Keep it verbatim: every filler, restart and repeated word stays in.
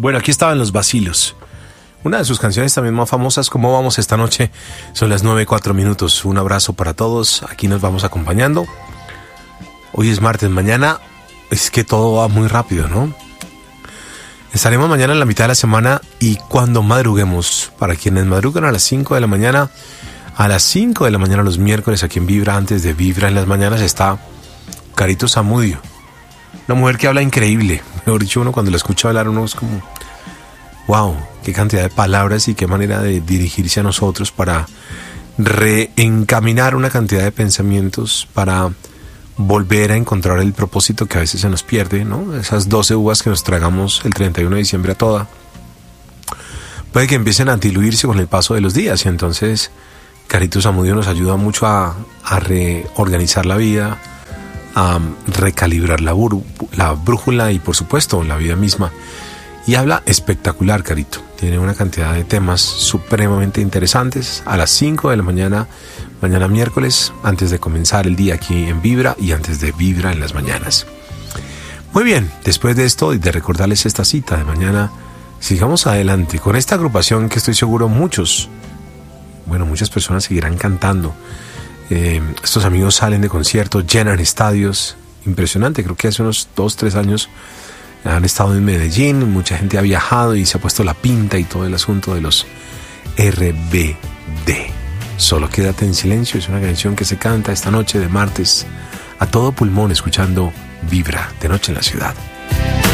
Bueno, aquí estaban Los Vacilos. Una de sus canciones también más famosas, ¿Cómo vamos esta noche? Son las nueve y cuatro minutos. Un abrazo para todos. Aquí nos vamos acompañando. Hoy es martes. Mañana es que todo va muy rápido, ¿no? Estaremos mañana en la mitad de la semana y cuando madruguemos, para quienes madrugan a las cinco de la mañana, a las cinco de la mañana los miércoles aquí en Vibra, antes de Vibra en las mañanas, está Carito Zamudio. Una mujer que habla increíble. Mejor dicho, uno cuando la escucha hablar, uno es como... wow, qué cantidad de palabras y qué manera de dirigirse a nosotros para reencaminar una cantidad de pensamientos, para volver a encontrar el propósito que a veces se nos pierde, ¿no? Esas doce uvas que nos tragamos el treinta y uno de diciembre a toda, puede que empiecen a diluirse con el paso de los días, y entonces Carito Zamudio nos ayuda mucho a, a reorganizar la vida, a recalibrar la, bur- la brújula y por supuesto la vida misma. Y habla espectacular, Carito. Tiene una cantidad de temas supremamente interesantes. A las cinco de la mañana, mañana miércoles, antes de comenzar el día aquí en Vibra y antes de Vibra en las mañanas. Muy bien, después de esto y de recordarles esta cita de mañana, sigamos adelante con esta agrupación que estoy seguro muchos, bueno, muchas personas seguirán cantando. Eh, estos amigos salen de conciertos, llenan estadios. Impresionante, creo que hace unos dos, tres años han estado en Medellín, mucha gente ha viajado y se ha puesto la pinta y todo el asunto de los R B D. Solo quédate en silencio, es una canción que se canta esta noche de martes a todo pulmón, escuchando Vibra de Noche en la Ciudad.